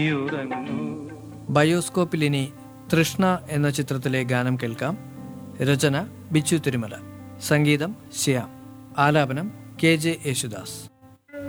ബയോസ്കോപ്പിൽ ഇനി തൃഷ്ണ എന്ന ചിത്രത്തിലെ ഗാനം കേൾക്കാം. രചന ബിച്ചു തിരുമല, സംഗീതം ശ്യാം, ആലാപനം KJ യേശുദാസ്.